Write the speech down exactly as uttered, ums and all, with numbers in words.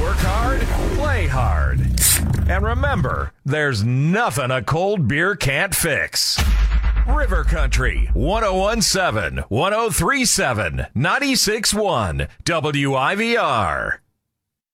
Work hard, play hard. And remember, there's nothing a cold beer can't fix. River Country, one oh one seven, one oh three seven, ninety-six point one, W I V R.